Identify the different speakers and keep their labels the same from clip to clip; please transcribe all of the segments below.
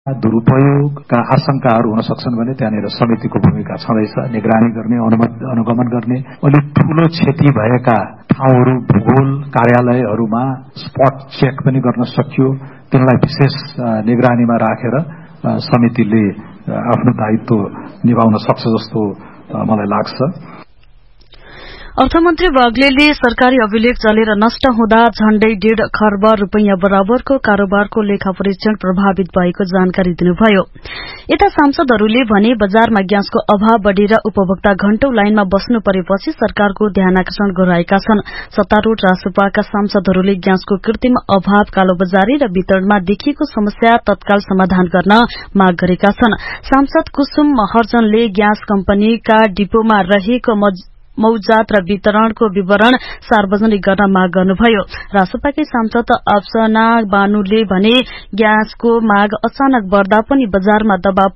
Speaker 1: दुरुपयोगका आशंकाहरू हुन सक्छन् भने त्यहाँनिर समितिको भूमिका छँदैछ। निगरानी गर्ने, अनुगमन गर्ने, अलिक ठूलो क्षति भएका ठाउँहरू भूगोल कार्यालयहरूमा स्पट चेक पनि गर्न सकियो। तिनलाई विशेष निगरानीमा राखेर समितिले आफ्नो दायित्व निभाउन सक्छ जस्तो मलाई लाग्छ।
Speaker 2: अर्थमन्त्री बाग्लेले सरकारी अभिलेख चलेर नष्ट हुँदा झण्डै 1.5 खर्ब रूपैयाँ बराबरको कारोबारको लेखा परीक्षण प्रभावित भएको जानकारी दिनुभयो। यता सांसदहरूले भने बजारमा ग्यासको अभाव बढ़ेर उपभोक्ता घण्टौं लाइनमा बस्नु परेपछि सरकारको ध्यानाकर्षण गराएका छन्। सत्तारूढ़ रासपाका सांसदहरूले ग्यासको कृत्रिम अभाव, कालोबजारी र वितरणमा देखिएको समस्या तत्काल समाधान गर्न माग गरेका छन्। सांसद कुसुम महर्जनले ग्यास कम्पनीका डिपोमा रहेको मौजात र वितरणको विवरण सार्वजनिक गर्न माग गर्नुभयो। रासपाकै सांसद अफसना बानुले भने ग्यासको माग अचानक बढ़दा पनि बजारमा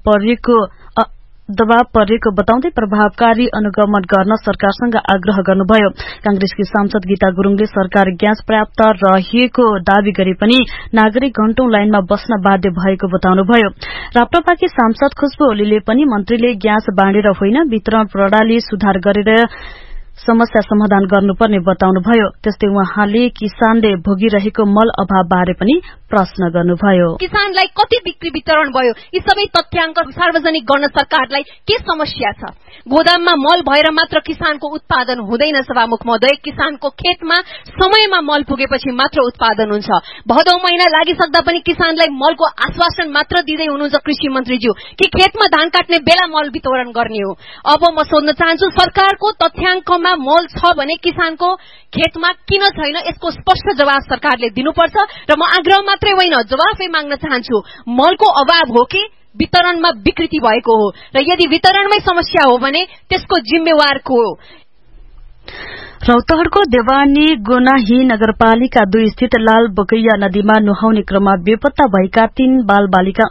Speaker 2: दबाव परेको बताउँदै प्रभावकारी अनुगमन गर्न सरकारसँग आग्रह गर्नुभयो। कांग्रेसकी सांसद गीता गुरूङले सरकार ग्यास पर्याप्त रहेको दावी गरे पनि नागरिक घण्टौं लाइनमा बस्न बाध्य भएको बताउनुभयो। राप्रपाकी सांसद खुशबु ओलीले पनि मन्त्रीले ग्यास बाँडेर होइन, वितरण प्रणाली सुधार गरेर समस्या समाधान गर्नुपर्ने बताउनुभयो। त्यस्तै उहाँले किसानले भोगिरहेको मल अभाव बारे पनि प्रश्न गर्नुभयो।
Speaker 3: किसानलाई कति बिक्री वितरण भयो, यी सबै तथ्याङ्क सार्वजनिक गर्न सरकारलाई के समस्या छ? गोदाममा मल भएर मात्र किसानको उत्पादन हुँदैन। सभामुख महोदय, किसानको खेतमा समयमा मल पुगेपछि मात्र उत्पादन हुन्छ। भदौ महिना लागिसक्दा पनि किसानलाई मलको आश्वासन मात्र दिँदै हुनुहुन्छ कृषि मन्त्रीज्यू, कि खेतमा धान काट्ने बेला मल वितरण गर्ने हो। अब म सोध्न चाहन्छु, सरकारको तथ्याङ्कमा मल छ भने किसानको खेतमा किन छैन, यसको स्पष्ट जवाब सरकारले दिनुपर्छ। र म आग्रह मात्रै होइन, जवाफै माग्न चाहन्छु, मलको अभाव हो कि वितरणमा विकृति भएको हो, र यदि वितरणमै समस्या हो भने त्यसको जिम्मेवार को हो?
Speaker 2: रौतहटको देवानी गोनाही नगरपालिका 2 स्थित लाल बकैया नदीमा नुहाउने क्रममा बेपत्ता भएका 3 बालबालिका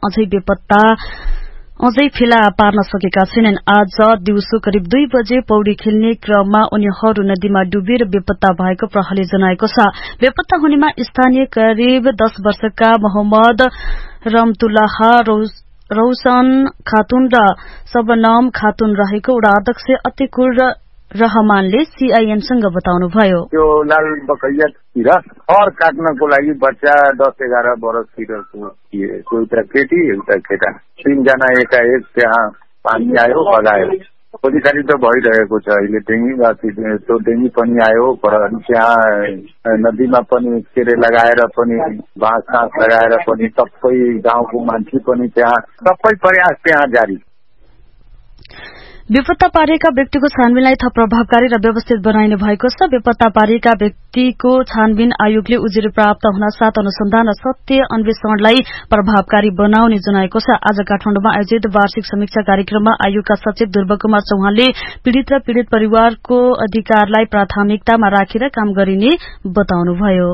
Speaker 2: अझै फेला पार्न सकेका छैनन्। आज दिउँसो करिब 2 बजे पौडी खेल्ने क्रममा उनीहरू नदीमा डुबेर बेपत्ता भएको प्रहरीले जनाएको छ। बेपत्ता हुनेमा स्थानीय करिब 10 वर्षका मोहम्मद रमतुल्लाह, रौशन खातुन र सबनम खातुन रहेको वडा अध्यक्ष अतिकुर रहमानले सीआईएनसँग बताउनुभयो।
Speaker 4: त्यो लाल बकैयातिर खर काट्नको लागि बच्चा 10-11 वर्षतिरको थिए। एउटा केटी एउटा केटा, 3 जना एकाएक त्यहाँ पानी आयो, बगायो। खोजीखाली त भइरहेको छ अहिले। त्यो डेङ्गी पनि आयो, त्यहाँ नदीमा पनि केरे लगाएर पनि बाँस लगाएर पनि सबै गाउँको मान्छे पनि त्यहाँ सबै प्रयास त्यहाँ जारी।
Speaker 2: बेपत्ता पारिएका व्यक्तिको छानबिनलाई थप प्रभावकारी र व्यवस्थित बनाइने भएको छ। बेपत्ता पारिएका व्यक्तिको छानबिन आयोगले उजुरी प्राप्त हुन साथ अनुसन्धान र सत्य अन्वेषणलाई प्रभावकारी बनाउने जनाएको छ। आज काठमाडौँमा आयोजित वार्षिक समीक्षा कार्यक्रममा आयोगका सचिव ध्रुवकुमार चौहानले पीड़ित र पीड़ित परिवारको अधिकारलाई प्राथमिकतामा राखेर काम गरिने बताउनुभयो।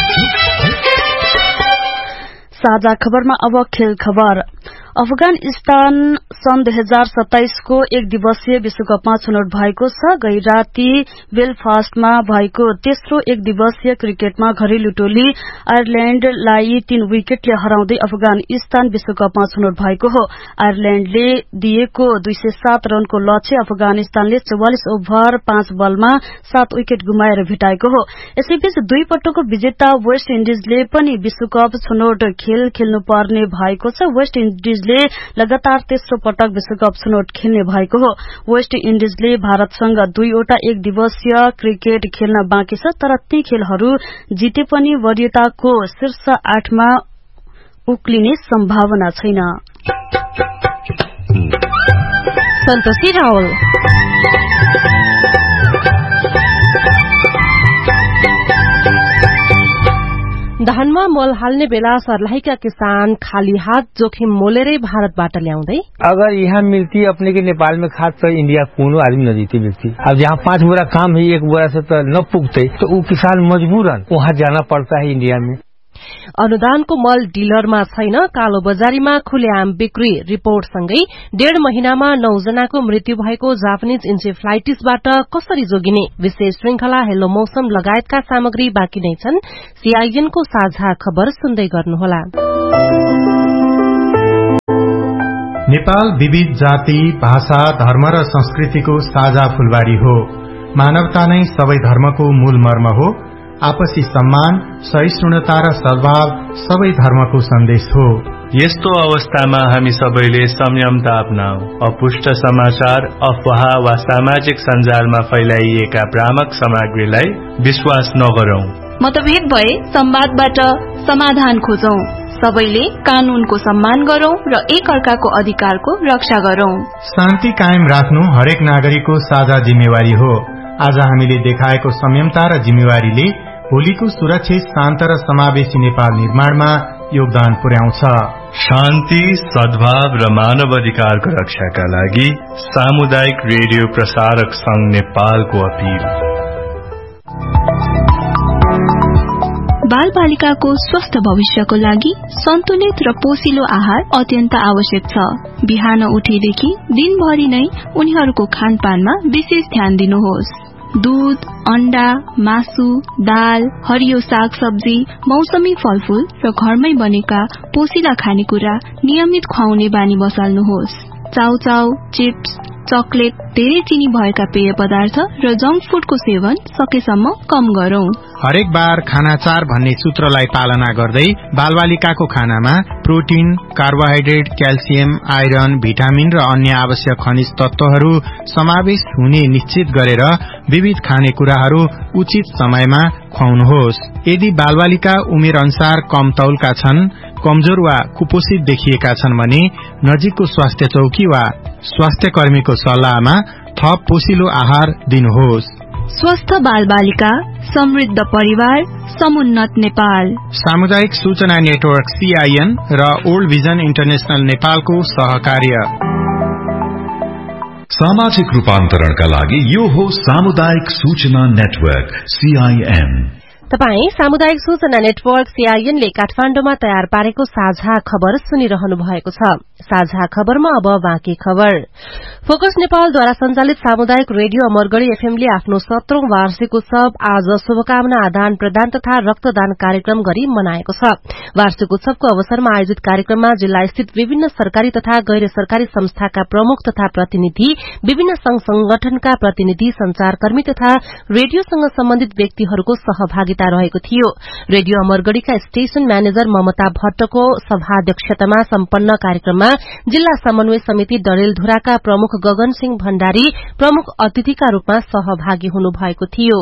Speaker 2: साझा खबरमा अब खेल खबर। अफगानिस्तान सन् 2027 को 1 दिवसीय विश्वकपमा छनौट भएको छ। गैराती बेलफास्टमा भएको तेस्रो 1 दिवसीय क्रिकेटमा घरेलु टोली आयरल्याण्डलाई 3 विकेटले हराउँदै अफगानिस्तान विश्वकपमा छनौट भएको हो। आयरल्याण्डले दिएको 207 रनको लक्ष्य अफगानिस्तानले 44 ओभर 5 बलमा 7 विकेट गुमाएर भेटाएको हो। यसैबीच 2 पटकको विजेता वेस्ट इन्डिजले पनि विश्वकप छनौट खेल खेल्नुपर्ने भएको छ। वेस्ट इन्डिजले लगातार तेस्रो पटक विश्वकप छनौट खेल्ने भएको हो। वेस्ट इन्डिजले भारतसँग 2 वटा 1 दिवसीय क्रिकेट खेल्न बाँकी छ, तर ती खेलहरू जिते पनि वरियताको शीर्ष 8 मा उक्लिने सम्भावना छैन।
Speaker 3: सन्तोषी रावल। धानमा मल हाल्ने बेला सर्लाहीका किसान खाली हाथ जोखिम मोलेरै भारतबाट ल्याउँदै।
Speaker 5: अगर यहाँ मिलती अपने के नेपाल में खाद तो इंडिया कोनो आदमी न जीते मिलती। अब जहाँ 5 बोरा काम है 1 बोरा से तो न पुगते, तो वो किसान मजबूरन वहाँ जाना पड़ता है इंडिया में।
Speaker 3: अनुदानको मल डिलरमा छैन, कालो बजारीमा खुलेआम बिक्री। रिपोर्टसँगै 1.5 महिनामा 9 जनाको मृत्यु भएको जापानिज इन्सेफ्लाइटिसबाट कसरी जोगिने? विशेष श्रृंखला हेलो मौसम लगायतका सामग्री बाँकी नै छन्। सीआईएनको साझा खबर सुन्दै गर्नुहोला।
Speaker 6: नेपाल विविध जाति, भाषा, धर्म र संस्कृतिको साझा फूलबारी हो। मानवता नै सबै धर्मको मूल मर्म हो। आपसी सम्मान, सहिष्णुता र सद्भाव सबै धर्मको सन्देश हो।
Speaker 7: यस्तो अवस्थामा हामी सबैले संयमता अपनाऊ। अपुष्ट समाचार, अफवाह वा सामाजिक सञ्जालमा फैलाइएका भ्रामक सामग्रीलाई विश्वास नगरौं।
Speaker 8: मतभेद भए संवादबाट समाधान खोजौं। सबैले कानूनको सम्मान गरौं र एक अर्काको अधिकारको रक्षा गरौं।
Speaker 6: शान्ति कायम राख्नु हरेक नागरिकको साझा जिम्मेवारी हो। आज हामीले देखाएको संयमता र जिम्मेवारीले भोलिको सुरक्षित, शान्त र समावेशी नेपाल निर्माणमा योगदान पुर्याउँछ।
Speaker 7: शान्ति, सद्भाव र मानव अधिकारको रक्षाका लागि सामुदायिक रेडियो प्रसारक संघ नेपालको अपील।
Speaker 8: बालबालिकाको स्वस्थ भविष्यको लागि सन्तुलित र पोषिलो आहार अत्यन्त आवश्यक छ। बिहान उठेदेखि दिनभरि नै उनीहरूको खानपानमा विशेष ध्यान दिनुहोस्। दूध, अण्डा, मासु, दाल, हरियो साग सब्जी, मौसमी फलफूल र घरमै बनेका पोषिला खानेकुरा नियमित खुवाउने बानी बसाल्नुहोस्। चाउचाउ, चिप्स, चकलेट, धेरै चिनी भएका पेय पदार्थ र जंक फूडको सेवन सकेसम्म कम गरौं।
Speaker 6: हरेक बार खाना चार भन्ने सूत्रलाई पालना गर्दै बालबालिकाको खानामा protein, carbohydrate, calcium, iron, vitamin र अन्य आवश्यक खनिज तत्वहरू समावेश हुने निश्चित गरेर विविध खानेकुराहरू उचित समयमा खुवाउनुहोस्। यदि बालबालिका उमेर अनुसार कम तौलका छन्, कमजोर वा कुपोषित देखिएका छन् भने नजिकको स्वास्थ्य चौकी वा स्वास्थ्य कर्मीको सल्लाहमा थप पोषिलो आहार दिनुहोस्।
Speaker 8: स्वस्थ बालबालिका, समृद्ध परिवार, समुन्नत नेपाल।
Speaker 6: सामुदायिक सूचना नेटवर्क CIN र ओल्ड भिजन इन्टरनेशनल नेपालको सहकार्य।
Speaker 9: सामाजिक रूपान्तरणका लागि यो हो सामुदायिक सूचना नेटवर्क CIN।
Speaker 3: तपाई सामुदायिक सूचना नेटवर्क CIN ले काठमाण्डुमा तयार पारेको साझा खबर सुनिरहनु भएको छ। साझा खबरमा अब बाँकी खबर। फोकस नेपालद्वारा संचालित सामुदायिक रेडियो अमरगढ़ी FM ले आफ्नो 17औं वार्षिक उत्सव आज शुभकामना आदान प्रदान तथा रक्तदान कार्यक्रम गरी मनाएको छ। वार्षिक उत्सवको अवसरमा आयोजित कार्यक्रममा जिल्ला स्थित विभिन्न सरकारी तथा गैर सरकारी संस्थाका प्रमुख तथा प्रतिनिधि, विभिन्न संघ संगठनका प्रतिनिधि, संचारकर्मी तथा रेडियोसँग सम्बन्धित व्यक्तिहरूको सहभागिता रहेको थियो। रेडियो अमरगढ़ीका स्टेशन म्यानेजर ममता भट्टको सभाध्यक्षतामा सम्पन्न कार्यक्रममा जिल्ला समन्वय समिति डडेलधुराका प्रमुख गगन सिंह भण्डारी प्रमुख अतिथिका रूपमा सहभागी हुनुभएको थियो।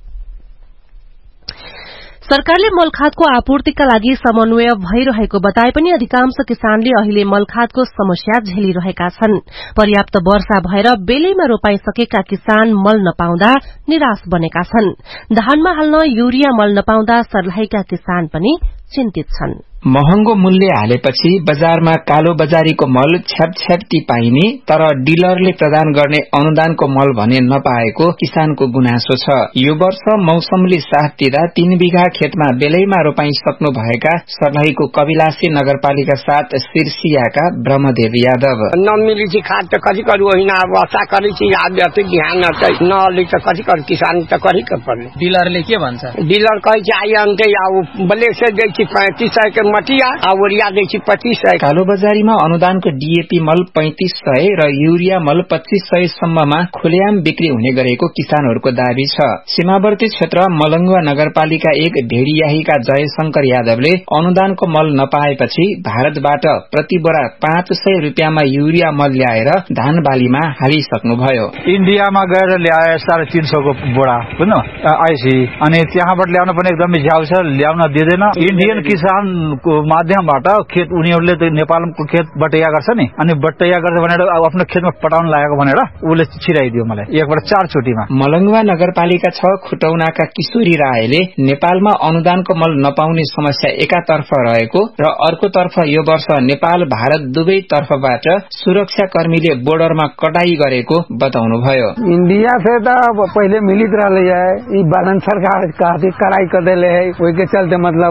Speaker 3: सरकारले मलखादको आपूर्तिका लागि समन्वय भइरहेको बताए पनि अधिकांश किसानले अहिले मलखादको समस्या झेलिरहेका छन्। पर्याप्त वर्षा भएर बेलैमा रोपाई सकेका किसान मल नपाउँदा निराश बनेका छन्। धानमा हाल्न युरिया मल नपाउँदा सर्लाहीका किसान पनि चिन्तित छन्।
Speaker 10: महँगो मूल्य हालेपछि बजारमा कालो बजारीको मल छ्यापछ्याप्ती पाइने तर डिलरले प्रदान गर्ने अनुदानको मल भने नपाएको किसानको गुनासो छ। यो वर्ष मौसमले साथ दिँदा 3 बिघा खेतमा बेलैमा रोपाई सक्नु भएका सर्लाहीको कविलासी नगरपालिका 7 सिरसियाका ब्रह्मदेव यादव
Speaker 11: नमिली खाद त कति करू होइन अवस्था करी चाहिँ याद गर्दै ध्यान चाहिँ नले त कति कर किसान त करी के पर्ने। डिलरले के भन्छ? डिलर कहि चाहिँ आइन्ते अब बले से गई 3500 के मटिया आवरिया देखि 2500।
Speaker 10: कालो बजारीमा अनुदानको डीएपी मल 3500 र युरिया मल 2500 सम्ममा खुलेआम बिक्री हुने गरेको किसानहरूको दाबी छ। सीमावर्ती क्षेत्र मलंगवा नगरपालिका 1 भेड़ियाहीका जयशंकर यादवले अनुदानको मल नपाएपछि भारतबाट प्रति बोरा 500 रुपियाँमा युरिया मल ल्याएर धान बालीमा हालिसक्नुभयो।
Speaker 1: इन्डियामा गएर ल्याए 350 को बोरा बुझ्नु आइसी अनि त्यहाँबाट ल्याउन पनि एकदमै झ्याउ छ, ल्याउन दिँदैन। इन्डियन किसानको माध्यमबाट खेत उनीहरूले त नेपालको खेत बटैया गर्छ नि, अनि बटैया गर्छ भनेर आफ्नो खेतमा पटाउन लागेको भनेर उले छिराइदियो मलाई एकबाट 4 चोटीमा।
Speaker 10: मलंगवा नगरपालिका 6 खुटौनाका किशोरी रायले नेपालमा अनुदानको मल नपाउने समस्या एकातर्फ रहेको र अर्कोतर्फ यो वर्ष नेपाल भारत दुवै तर्फबाट सुरक्षा कर्मीले बोर्डरमा कटाई गरेको बताउनुभयो।
Speaker 11: इंडिया से तो पहले मिलित रहे है, बालन सरकार काफी कड़ाई कर देले है, ओई के चलते मतलब बड़ा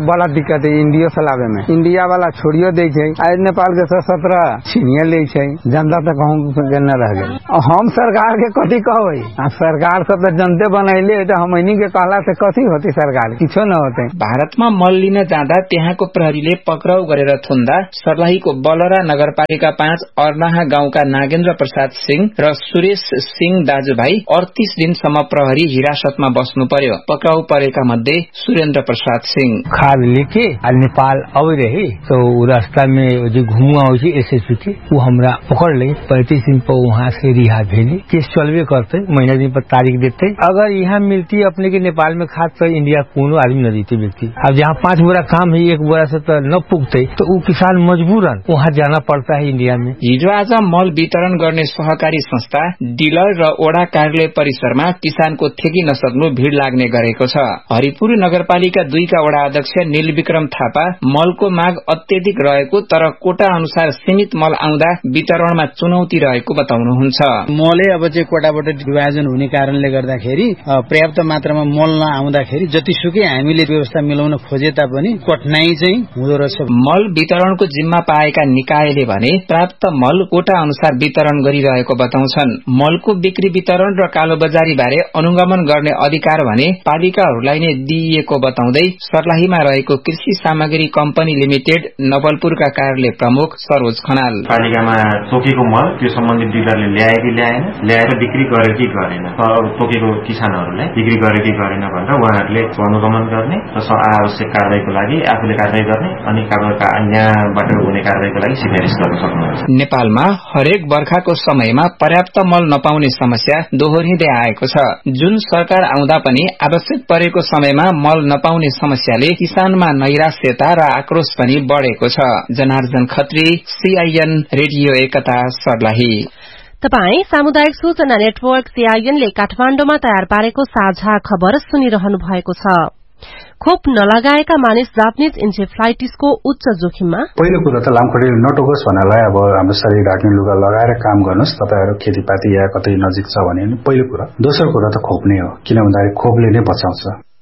Speaker 5: दिक्कत है इंडिया चलावे में, इंडिया वाला छोड़ियो दे छै, आज नेपाल के 17 छीनिया ले छै, जनता तक कहूं न रह गए। हम सरकार के कथी कहबै, सरकार सब तो जनते बनैले त हमनी के कहला से कथी होती, सरकार किछो न होते।
Speaker 10: भारतमा मल लिन जाँदा त्यहाँको प्रहरीले पक्राउ गरेर थुन्दा सर्लाहीको बलरा नगरपालिका 5 अर्नाहा गाउँका नागेन्द्र प्रसाद सिंह र सुरेश सिंह दाजुभाइ 38 दिनसम्म प्रहरी हिरासतमा बस्नु पर्यो। पक्राउ परेका मध्ये सुरेन्द्र प्रसाद सिंह
Speaker 5: खाद लेके नेपाल आवे रहे तो रास्ता में जो घुमुआ हो एसएसपी थे वो हमरा पकड़ ले, 35 दिन पर वहाँ से रिहा भेली। केस चलवे करते, महीना दिन पर तारीख देते। अगर यहाँ मिलती अपने के नेपाल में खाद तो इंडिया कोनो आदमी न देते व्यक्ति। अब जहाँ 5 बोरा काम है 1 बोरा से तो न पुगते तो वो किसान मजबूरन वहाँ जाना पड़ता है इंडिया में।
Speaker 10: हिजो आज मल वितरण गर्ने सहकारी संस्था डिलर र ओडा कार्यालय परिसरमा किसानको ठेकी नसक्नु भीड़ लाग्ने गरेको छ। हरिपुर नगरपालिका 2 का वडा अध्यक्ष नीलविक्रम थापा मलको माग अत्यधिक रहेको तर कोटा अनुसार सीमित मल आउँदा वितरणमा चुनौती रहेको बताउनुहुन्छ।
Speaker 12: मलै अब चाहिँ कोटाबाट विभाजन हुने कारणले गर्दाखेरि पर्याप्त मात्रामा मल नआउँदाखेरि जतिसुकै हामीले व्यवस्था मिलाउन खोजे तापनि कठिनाई चाहिँ हुँदो रहेछ।
Speaker 10: मल वितरणको जिम्मा पाएका निकायले भने प्राप्त मल कोटा अनुसार वितरण गरिरहेको बताउँछन्। मलको बिक्री वितरण र कालोबजारी बारे अनुगमन गर्ने अधिकार भने पालिकाहरूलाई नै दिइएको बताउँदै सर्लाहीमा रहेको कृषि सामग्री कम्पनी लिमिटेड नवलपुरका कार्यालय प्रमुख सरोज खनाल
Speaker 13: पालिकामा तोकेको मल त्यो सम्बन्धित डिलरले ल्याए कि ल्याएन, ल्याएर बिक्री गर्यो कि गरेन, तोकेको किसानहरूलाई बिक्री गर्यो कि गरेन भनेर उहाँहरूले अनुगमन गर्ने र आवश्यक कारबाहीको लागि आफूले कारबाही गर्ने अनि यहाँबाट हुने कारबाहीको लागि सिफारिस गर्न सक्नुहुन्छ।
Speaker 10: नेपालमा हरेक बर्खाको समयमा पर्याप्त मल नपाउने समस्या दोहोरिँदै आएको छ। जुन सरकार आउँदा पनि आवश्यक परेको समयमा मल नपाउने समस्याले किसानमा नैराश्यता र आक्रोश पनि बढ़ेको छ। जनार्दन खत्री, सीआईएन रेडियो एकता सर्लाही।
Speaker 3: तपाई सामुदायिक सूचना नेटवर्क सीआईएन ले काठमाण्डुमा तयार पारेको साझा खबर सुनिरहनु भएको छ। खोप नलगाएका मानिस जापानीज इन्सेफ्लाइटिसको उच्च जोखिममा।
Speaker 14: पहिलो कुरा त लामखुट्टेले नटोकोस् भन्नलाई अब हाम्रो शरीर ढाक्ने लुगा लगाएर काम गर्नुस्, तपाईहरु खेतीपाती या कतै नजिक छ भने पहिलो कुरा। दोस्रो कुरा त खोप नै हो, किन भन्दाखेरि खोपले नै बचाउँछ।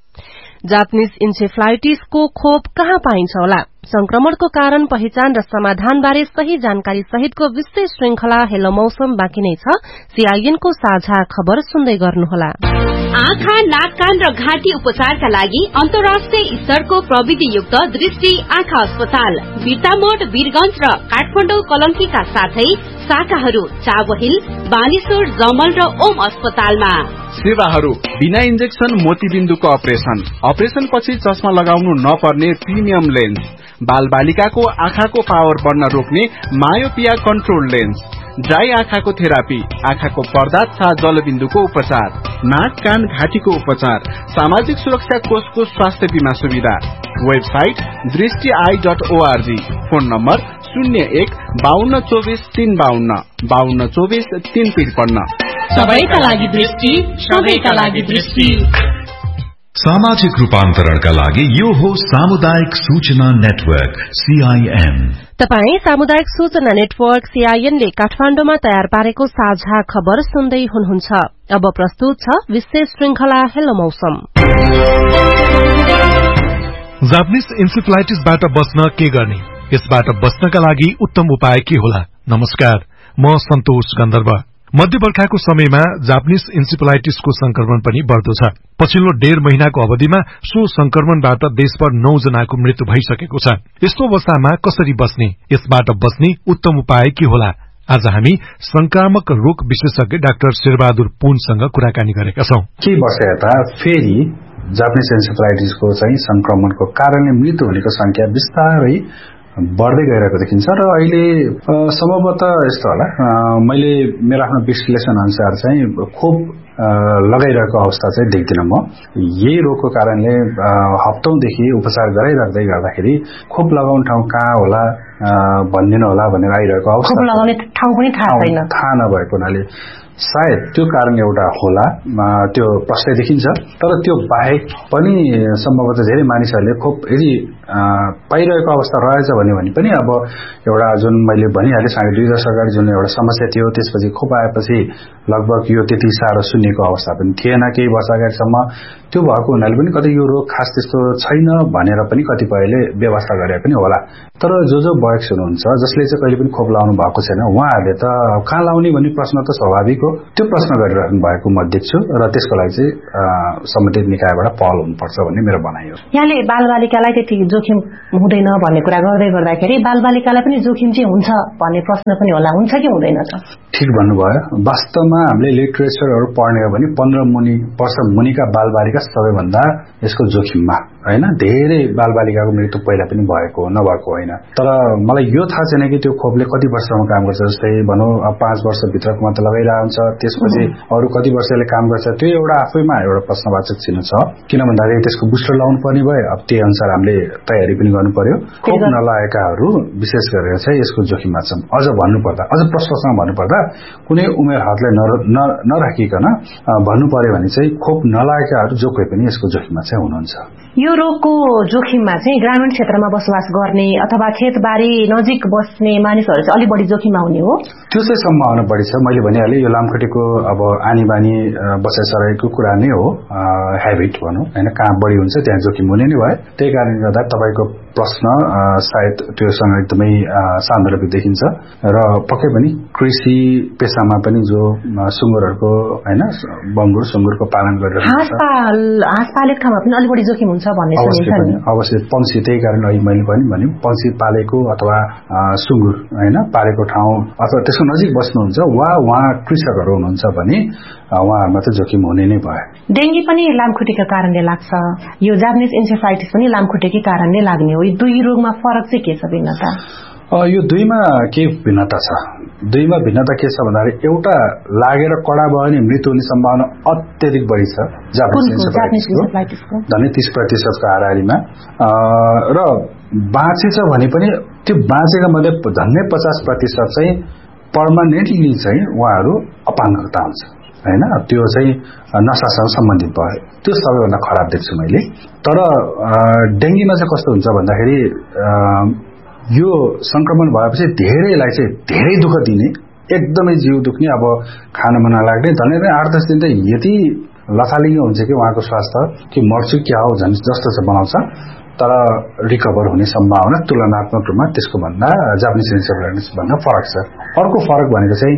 Speaker 3: जापानीज इन्सेफ्लाइटिसको खोप कहाँ पाइन्छ होला? संक्रमणको कारण पहिचान र समाधान बारे सही जानकारी सहितको विशेष श्रृंखला हेलो मौसम बाँकी नै छ। सीआईएनको साझा खबर सुन्दै गर्नुहोला।
Speaker 15: आँखा, नाक, कान र घाँटी उपचारका लागि अन्तर्राष्ट्रिय स्तरको प्रविधियुक्त दृष्टि आँखा अस्पताल बिर्तामोड, वीरगंज र काठमाडौँ कलंकीका साथै शाखाहरू चावहिल, बानेश्वर, जमल र ओम अस्पतालमा।
Speaker 16: सेवाहरू बिना इन्जेक्सन मोतीबिन्दुको अपरेशन पछि चस्मा लगाउनु नपर्ने प्रिमियम लेन्स, बाल बालिकाको आँखाको पावर बढ्न रोक्ने मायोपिया कन्ट्रोल लेन्स, ड्राई आँखाको थेरापी, आँखाको पर्दा तथा जलबिन्दुको उपचार, नाक, कान, घाँटीको उपचार, सामाजिक सुरक्षा कोषको स्वास्थ्य बीमा सुविधा। Website दृष्टि.org, phone number 01-5224-352, 5224-353।
Speaker 15: सबैका लागि दृष्टि, सबैका लागि दृष्टि।
Speaker 9: सामाजिक रूपान्तरणका लागि यो हो सामुदायिक सूचना नेटवर्क सीआईएन।
Speaker 3: तपाई सामुदायिक सूचना नेटवर्क सीआईएन ले काठमाण्डुमा तयार पारेको साझा खबर सुन्दै हुनुहुन्छ। अब प्रस्तुत छ विशेष श्रृंखला हेलो मौसम।
Speaker 17: जापानीज इन्सेफ्लाइटिसबाट बस्न के गर्ने? यसबाट बच्नका लागि उत्तम उपाय के होला? नमस्कार, म सन्तोष गन्धर्व। मध्य बर्खाको समयमा जापानीज इन्सेफ्लाइटिसको संक्रमण पनि बढ़दो छ। पछिल्लो 1.5 महिनाको अवधिमा सो संक्रमणबाट देशभर 9 जनाको मृत्यु भइसकेको छ। यस्तो अवस्थामा कसरी बस्ने? यसबाट बच्ने उत्तम उपाय के होला? आज हामी संक्रामक रोग विशेषज्ञ डाक्टर शेरबहादुर पुनसँग कुराकानी गरेका छौं।
Speaker 14: के वर्ष यता फेरि जापानीज इन्सेफ्लाइटिसको चाहिँ संक्रमणको कारणले मृत्यु हुनेको संख्या बिस्तारै बढ़दै गइरहेको देखिन्छ र अहिले सम्भवतः यस्तो होला, मैले मेरो आफ्नो विश्लेषण अनुसार चाहिँ खोप लगाइरहेको अवस्था चाहिँ देख्दिन म। यही रोगको कारणले हप्तौंदेखि उपचार गराइराख्दै गर्दाखेरि खोप लगाउने ठाउँ कहाँ होला भनिदिनु होला भनेर आइरहेको अवस्था,
Speaker 3: खोप लगाउने ठाउँ पनि थाहा
Speaker 14: नभएको हुनाले सायद त्यो कारण एउटा होला, त्यो प्रश्न देखिन्छ। तर त्यो बाहेक पनि सम्भवतः धेरै मानिसहरूले खोप यदि पाइरहेको अवस्था रहेछ भने पनि अब एउटा जुन मैले भनिहालेँ 2.5 वर्ष अगाडि जुन एउटा समस्या थियो, त्यसपछि खोप आएपछि लगभग यो त्यति साह्रो सुन्निएको अवस्था पनि थिएन केही वर्ष अगाडिसम्म। त्यो भएको हुनाले पनि कतै यो रोग खास त्यस्तो छैन भनेर पनि कतिपयले व्यवस्था गरे पनि होला। तर जो वयस्क हुनुहुन्छ जसले चाहिँ कहिले पनि खोप लाउनु भएको छैन, उहाँहरूले त कहाँ लाउने भन्ने प्रश्न त स्वाभाविक हो, त्यो प्रश्न गरिराख्नु भएको म देख्छु र त्यसको लागि चाहिँ सम्बन्धित निकायबाट पहल हुनुपर्छ भन्ने मेरो भनाइ हो।
Speaker 3: यहाँले बालबालिकालाई त्यति जोखिम हुँदैन भन्ने कुरा गर्दै गर्दाखेरि बालबालिकालाई पनि जोखिम चाहिँ हुन्छ भन्ने प्रश्न पनि होला, हुन्छ कि हुँदैन त?
Speaker 14: ठिक भन्नुभयो। वास्तवमा हामीले लिटरेचरहरू पढ्ने हो भने 15 वर्ष मुनिका बालबालिका सबैभन्दा यसको जोखिममा, हैन? धेरै बालबालिकाको मृत्यु पहिला पनि भएको हो, नभएको होइन। तर मलाई यो थाहा छैन कि त्यो खोपले कति वर्षसम्म काम गर्छ। जस्तै भनौँ 5 वर्षभित्रको मात्र लगाइरहेको हुन्छ, त्यसपछि अरू कति वर्षले काम गर्छ, त्यो एउटा आफैमा एउटा प्रश्नवाचक चिन्ह छ। किन भन्दाखेरि त्यसको बुस्टर लाउनु पर्ने भयो, अब त्यही अनुसार हामीले तयारी पनि गर्नु पर्यो। खोप नलाएकाहरू विशेष गरेर चाहिँ यसको जोखिममा छन्। अझ भन्नुपर्दा, अझ प्रश्नसँग भन्नुपर्दा कुनै उमेर हदलाई नराखिकन भन्नु पर्यो भने चाहिँ खोप नलाएकाहरू जो कोही पनि यसको जोखिममा चाहिँ हुनुहुन्छ।
Speaker 3: यो रोगको जोखिममा चाहिँ ग्रामीण क्षेत्रमा बसोबास गर्ने अथवा खेतबारी नजिक बस्ने मानिसहरू चाहिँ अलि बढी जोखिममा हुने हो।
Speaker 14: त्यो चाहिँ सम्भावना बढी छ। मैले भनिहालेँ यो लामखुट्टेको अब आनी बानी बसाइसराईको कुरा नै हो, हेबिट भनौँ, हैन? कहाँ बढी हुन्छ त्यहाँ जोखिम हुने नै भयो। त्यही कारणले गर्दा तपाईँको प्रश्न सायद त्योसँग एकदमै सान्दर्भिक देखिन्छ र पक्कै पनि कृषि पेशामा पनि जो सुँगुरहरूको, हैन, बङ्गुर सुँगुरको पालन गरेर
Speaker 3: हाँस पालेको ठाउँमा पनि अलि बढी जोखिम हुन्छ भन्ने सुनिन्छ नि।
Speaker 14: अवश्य पंक्षी, त्यही कारण अहिले मैले पनि पंक्षी पालेको अथवा सुँगुर, हैन, पालेको ठाउँ अथवा त्यसको नजिक बस्नुहुन्छ वा उहाँ कृषकहरू हुनुहुन्छ भने उहाँहरूमा त जोखिम हुने नै भयो।
Speaker 3: डेंगी पनि लामखुट्टेको कारणले लाग्छ, यो जापानिज इन्सेफेलाइटिस पनि लामखुट्टेकै कारणले लाग्ने हो। यो दुई रोगमा फरक चाहिँ के छ, भिन्नता?
Speaker 14: यो दुईमा के भिन्नता छ? दुईमा भिन्नता के छ भन्दाखेरि एउटा लागेर कडा भयो भने मृत्यु हुने सम्भावना अत्यधिक बढी छ जापानिज इन्सेफेलाइटिसको, झन्डै 30% को हाराहारीमा, र बाँचेछ भने पनि त्यो बाँचेका मध्ये झन्डै 50% चाहिँ पर्मानेन्टली चाहिँ उहाँहरू अपाङ्गता हुन्छ, हैन? त्यो चाहिँ नसासँग सम्बन्धित भयो। त्यो सबैभन्दा खराब देख्छु मैले। तर डेंगीमा चाहिँ कस्तो हुन्छ भन्दाखेरि यो संक्रमण भएपछि धेरैलाई चाहिँ धेरै दुःख दिने, एकदमै जिउ दुख्ने, अब खान मन नलाग्ने, झन्डै 8-10 दिन त यति लथालिङ्ग हुन्छ कि उहाँको स्वास्थ्य कि मर्छु क्या हो झन् जस्तो चाहिँ बनाउँछ। तर रिकभर हुने सम्भावना तुलनात्मक रूपमा त्यसको भन्दा जापानिज इन्सेफेलाइटिस भन्दा फरक छ। अर्को फरक भनेको चाहिँ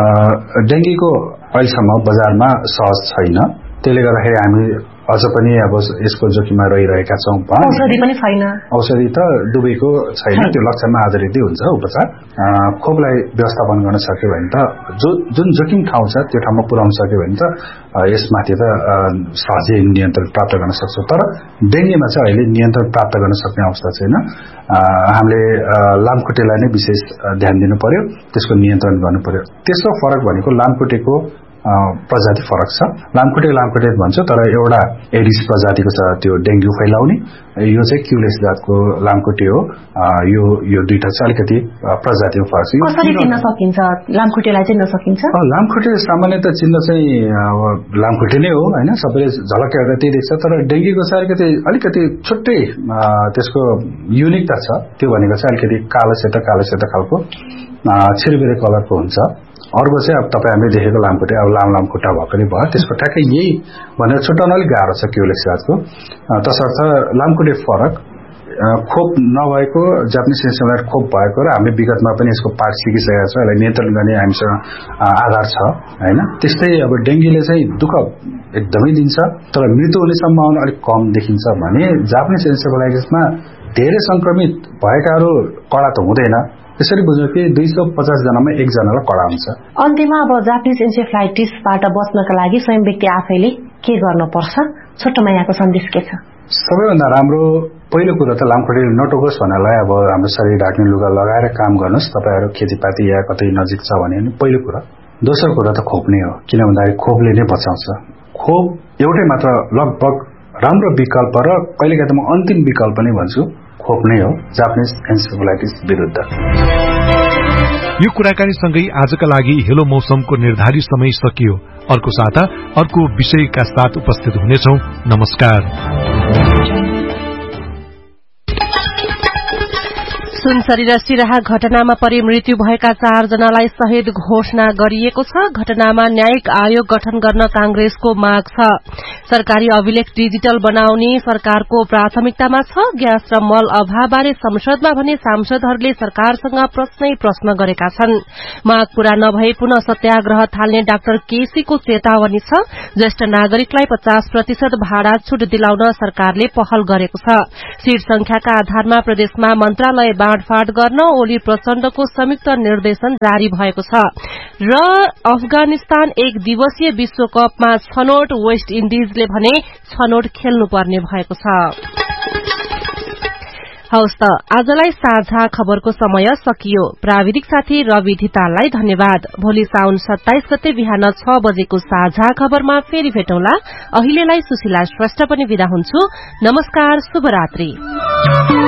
Speaker 14: डेंगीको अहिलेसम्म बजारमा सहज छैन, त्यसले गर्दाखेरि हामी अझ पनि अब यसको जोखिममा रहिरहेका छौँ।
Speaker 3: औषधि पनि छैन,
Speaker 14: औषधि त डुबेको छैन, त्यो लक्षणमा आधारित हुन्छ उपचार। खोपलाई व्यवस्थापन गर्न सक्यो भने त जुन जोखिम ठाउँ छ त्यो ठाउँमा पुर्याउन सक्यो भने त यसमाथि त सहजै नियन्त्रण प्राप्त गर्न सक्छौँ। तर डेंगीमा चाहिँ अहिले नियन्त्रण प्राप्त गर्न सक्ने अवस्था छैन। हामीले लामखुट्टेलाई नै विशेष ध्यान दिनु पर्यो, त्यसको नियन्त्रण गर्नु पर्यो। त्यसको फरक भनेको लामखुट्टेको प्रजाति फरक छ। लामखुट्टे भन्छ, तर एउटा एडिस प्रजातिको छ त्यो डेंगु फैलाउने, यो चाहिँ क्युलेक्स जातको लामखुट्टे हो। यो दुईटा चाहिँ अलिकति प्रजातिमा फरक छ।
Speaker 3: कसरी चिन्न सकिन्छ लामखुट्टेलाई? चाहिँ नसकिन्छ।
Speaker 14: लामखुट्टे सामान्यतः चिन्न चाहिँ लामखुट्टे नै हो, हैन? सबैले झलक्क हेर्दा त्यही देख्छ। तर डेंगीको चाहिँ अलिकति छुट्टै त्यसको युनिकता छ। त्यो भनेको चाहिँ अलिकति कालो सेतो खालको छिरबिरे कलरको हुन्छ। अर्को चाहिँ अब तपाईँ हामीले देखेको लामखुट्टे अब लाम खुट्टा भएकोले भयो, त्यसको ठ्याक्कै यही भनेर छुट्याउन अलिक गाह्रो छ क्युलेक्स जातको। तसर्थ लामखुट्टे फरक, खोप नभएको जापानिज इन्सेफेलाइटिस खोप भएको र हामीले विगतमा पनि यसको पाठ सिकिसकेका छौँ, यसलाई नियन्त्रण गर्ने हामीसँग आधार छ, हैन? त्यस्तै अब डेंगीले चाहिँ दुःख एकदमै दिन्छ, तर मृत्यु हुने सम्भावना अलिक कम देखिन्छ भने जापानिज इन्सेफेलाइटिसमा धेरै संक्रमित भएकाहरू कडा त हुँदैन। त्यसरी बुझ्नु कि 250 जनामा 1 जनालाई कडा हुन्छ।
Speaker 3: अन्त्यमा अब जापानिज इन्सेफेलाइटिसबाट बच्नका लागि स्वयं व्यक्ति आफैले के गर्नुपर्छ? छोटोमा यहाँको सन्देश के छ?
Speaker 14: सबैभन्दा राम्रो पहिलो कुरा त लामखुट्टेले नटोकोस् भन्नलाई अब हाम्रो शरीर ढाक्ने लुगा लगाएर काम गर्नुहोस्। तपाईहरु खेतीपाती या कतै नजिक छ भने पहिलो कुरा। दोस्रो कुरा त खोप नै हो, किन भन्दाखेरि खोपले नै बचाउँछ। खोप एउटै मात्र लगभग राम्रो विकल्प र कहिलेकाहीँ त म अन्तिम विकल्प नै भन्छु खोप नै हो जापानिज एन्सेफेलाइटिस विरुद्ध।
Speaker 17: यो कुराकानीसँगै आजका लागि हेलो मौसमको निर्धारित समय सकियो। अर्को साता अर्को विषयका साथ उपस्थित हुनेछौं। नमस्कार।
Speaker 18: सुनसरी र सिराहा घटनामा परि मृत्यु भएका 4 जनालाई शहीद घोषणा गरिएको छ। घटनामा न्यायिक आयोग गठन गर्न कांग्रेसको माग छ। सरकारी अभिलेख डिजिटल बनाउने सरकारको प्राथमिकतामा छ। ग्यास र मल अभावबारे संसदमा भने सांसदहरूले सरकारसँग प्रश्न गरेका छन्। माग पूरा नभए पुनः सत्याग्रह थाल्ने डाक्टर केसीको चेतावनी छ। ज्येष्ठ नागरिकलाई 50% भाडा छूट दिलाउन सरकारले पहल गरेको छ। सीट संख्याका आधारमा प्रदेशमा मन्त्रालय बाँडफाँड गर्न ओली प्रचण्डको संयुक्त निर्देशन जारी भएको छ। र अफगानिस्तान 1 दिवसीय विश्वकपमा छनौट वेस्ट इन्डिजले भने छनौट खेल्नुपर्ने भएको छ। हवस् त आजलाई साझा खबरको समय सकियो। प्राविधिक साथी रवि धिताललाई धन्यवाद। भोलि साउन 27 गते बिहान 6 बजेको साझा खबरमा फेरि भेटौँला। अहिलेलाई सुशीला श्रेष्ठ पनि बिदा हुन्छु। नमस्कार, शुभरात्रि।